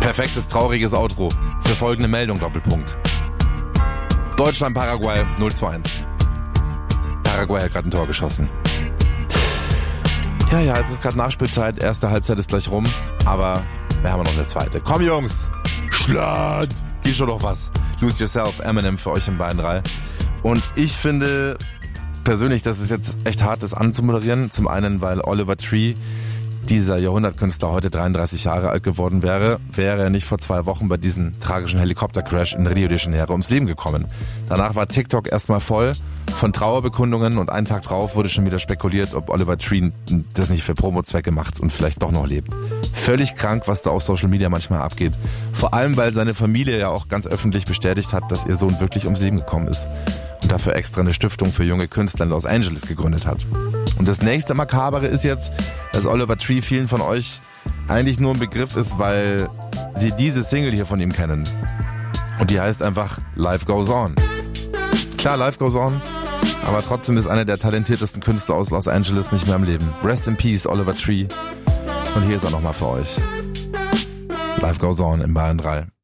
Perfektes, trauriges Outro für folgende Meldung, Doppelpunkt. Deutschland, Paraguay 0-2-1. Paraguay hat gerade ein Tor geschossen. Ja, jetzt ist gerade Nachspielzeit. Erste Halbzeit ist gleich rum. Aber wir haben noch eine zweite. Komm, Jungs! Schlatt! Geht schon noch was. Lose Yourself, Eminem für euch im Bayern 3. Und ich finde persönlich, dass es jetzt echt hart ist anzumoderieren. Zum einen, weil Oliver Tree, dieser Jahrhundertkünstler, heute 33 Jahre alt geworden wäre er nicht vor 2 Wochen bei diesem tragischen Helikoptercrash in Rio de Janeiro ums Leben gekommen. Danach war TikTok erstmal voll von Trauerbekundungen und einen Tag drauf wurde schon wieder spekuliert, ob Oliver Tree das nicht für Promo-Zwecke macht und vielleicht doch noch lebt. Völlig krank, was da auf Social Media manchmal abgeht. Vor allem, weil seine Familie ja auch ganz öffentlich bestätigt hat, dass ihr Sohn wirklich ums Leben gekommen ist und dafür extra eine Stiftung für junge Künstler in Los Angeles gegründet hat. Und das nächste Makabere ist jetzt, dass Oliver Tree vielen von euch eigentlich nur ein Begriff ist, weil sie diese Single hier von ihm kennen. Und die heißt einfach Life Goes On. Klar, Life Goes On, aber trotzdem ist einer der talentiertesten Künstler aus Los Angeles nicht mehr am Leben. Rest in Peace, Oliver Tree. Und hier ist er nochmal für euch. Life Goes On in Bayern 3.